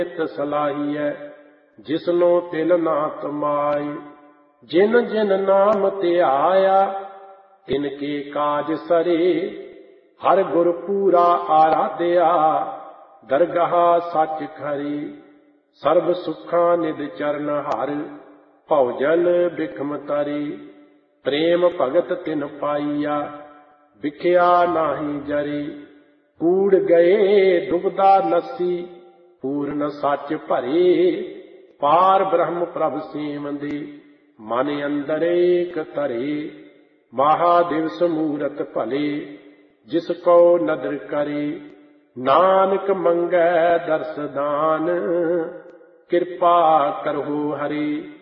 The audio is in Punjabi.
ਸਲਾਹੀਐ ਜਿਸਨੋ ਤਿਲ ਨਾ ਤਮਾਏ। ਜਿਨ ਜਿਨ ਨਾਮ ਧਿਆਇਆ ਤਿਨ ਕੇ ਕਾਜ ਸਰੇ। ਹਰ ਗੁਰ ਪੂਰਾ ਆਰਾਧਿਆ ਦਰਗਾਹ ਸੱਚ ਖਰੀ। ਸਰਬ ਸੁਖਾਂ ਨਿਦ ਚਰਨ ਹਰ ਭਉ ਜਲ ਬਿਖਮ ਤਰੀ। ਪ੍ਰੇਮ ਭਗਤ ਤਿਨ ਪਾਈਆ ਵਿਖਿਆ ਨਾਹੀ ਜਰੀ। ਕੂੜ ਗਏ ਡੁਬਦਾ ਨਸੀ ਪੂਰਨ ਸੱਚ ਭਰੇ। ਪਾਰ ਬ੍ਰਹਮ ਪ੍ਰਭ ਸੇਵੰਦੇ ਮਨ ਅੰਦਰ ਏਕ ਧਰੇ। ਮਹਾਦਿਵਸ ਮੂਰਤ ਭਲੇ ਜਿਸ ਕੋ ਨਦਰ ਕਰੇ। ਨਾਨਕ ਮੰਗੈ ਦਰਸ ਦਾਨ ਕਿਰਪਾ ਕਰਹੁ ਹਰੀ।